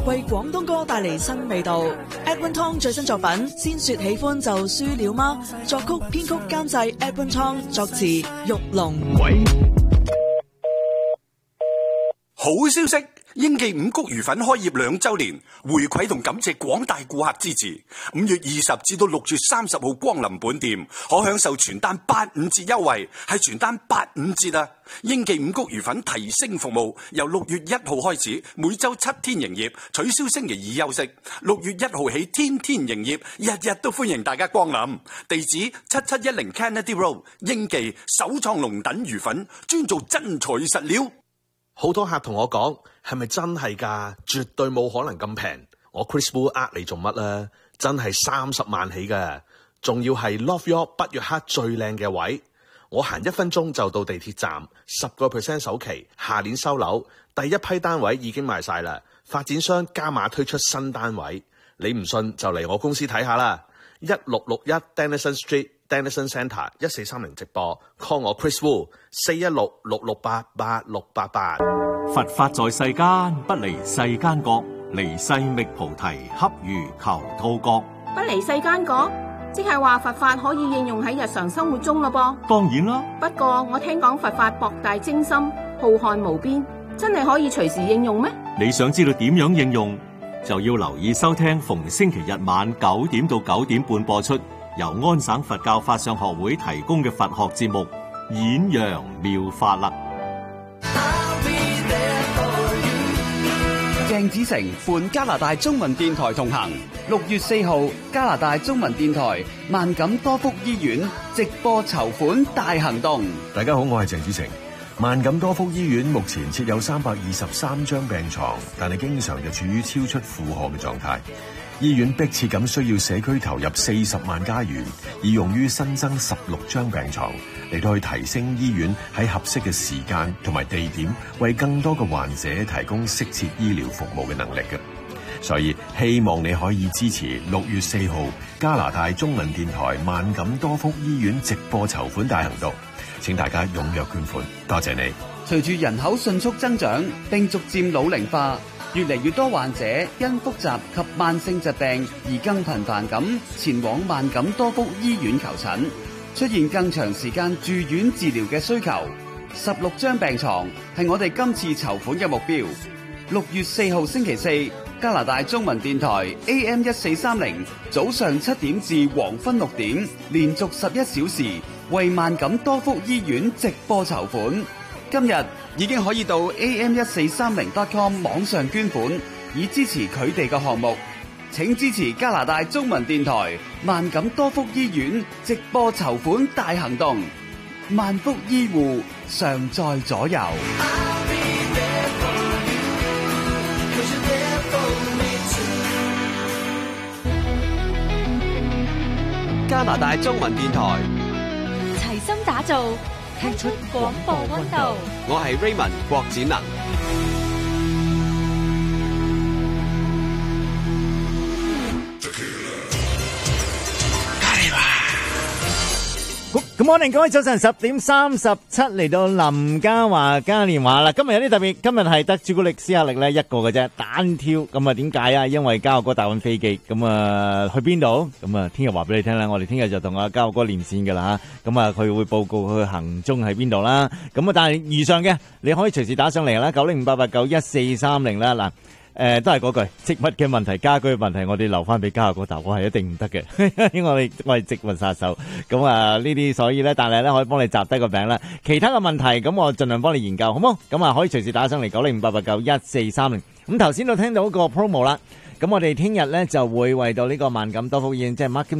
為廣東歌帶嚟新味道。Edwin Tong 最新作品《先說喜歡就輸了嗎》，作曲編曲監製 Edwin Tong， 作詞玉龍。 好消息！英記五穀魚粉開業2週年，回饋同感謝廣大顧客支持。5月20至到6月30號光臨本店，可享受全單85折優惠，係全單85折啊！英記五穀魚粉提升服務，由6月1號開始，每週7天營業，取消星期2休息。6月1號起，天天營業，日日都歡迎大家光臨。地址7710 Kennedy Road， 英記首創龍躉魚粉，專做真材實料。 好多客同我講，係咪真係㗎？絕對冇可能咁平。我 Chris Wu 呃你做乜啦？真係30萬起㗎，仲要係 Love York 北約克最靚嘅位。我行1分鐘就到地鐵站，10% 首期，下年收樓。第一批單位已經賣晒啦，發展商加碼推出新單位。你唔信就嚟我公司睇下啦。1661 Dennison Street Dennison Centre 1430直播 ，call 我 Chris Wu 416-668-8688。 佛法在世間，不離世間覺，離世覓菩提，恰如求兔角。 不離世間覺，即係話佛法可以應用喺日常生活中咯噃。 當然啦， 不過我聽講佛法博大精深，浩瀚無邊，真係可以隨時應用咩？ 你想知道點樣應用，就要留意收聽逢星期日晚9點到9點半播出，由安省佛教法相學會提供嘅佛學節目《演揚妙法》啦。 鄭子誠伴加拿大中文電台同行，6月4號加拿大中文電台萬錦多福醫院直播籌款大行動。 大家好，我係鄭子誠。萬錦多福醫院目前設有323張病床，但係經常就處於超出負荷嘅狀態。醫院迫切咁需要社區投入40萬加元，以用於新增16張病床，嚟到去提升醫院喺合適嘅時間同埋地點，為更多嘅患者提供適切醫療服務嘅能力嘅。所以希望你可以支持6月4號加拿大中文電台萬錦多福醫院直播籌款大行動，請大家踴躍捐款，多謝你。 隨住人口迅速增長並逐漸老齡化，越嚟越多患者因複雜及慢性疾病而更頻繁咁前往萬錦多福醫院求診，出現更長時間住院治療嘅需求。16張病床係我哋今次籌款嘅目標。6月4號星期四，加拿大中文電台 AM1430 早上7點至黃昏6點，連續11小時為萬錦多福醫院直播籌款。今日已經可以到 am1430.com 網上捐款，以支持佢哋嘅項目。請支持加拿大中文電台萬錦多福醫院直播籌款大行動。萬福醫護常在左右。加拿大中文電台齊心打造，踢出廣播溫度。 我係 Raymond 郭展能。 咁我哋各位早晨10點37嚟到林嘉華嘉年華啦。今日有啲特別，今日係得朱古力斯克力咧一個嘅啫，單挑。咁啊點解啊？因為嘉豪哥搭緊飛機，咁啊去邊度？咁啊聽日話俾你聽啦。我哋聽日就同阿嘉豪哥連線噶啦吓。咁啊佢會報告佢行蹤喺邊度啦。咁啊但係遇上嘅，你可以隨時打上嚟啦，90588911430啦嗱。都係嗰句，植物嘅問題、家居嘅問題，我哋留翻俾嘉豪哥答，我係一定唔得嘅，因為我係植物殺手。咁啊呢啲，所以咧，但係咧可以幫你集低個餅啦。其他嘅問題，咁我盡量幫你研究，好冇？咁啊可以隨時打上嚟90588911430。咁頭先都聽到個 promo 啦。咁我哋聽日咧就會為到呢個萬錦多福醫院，即係 Markham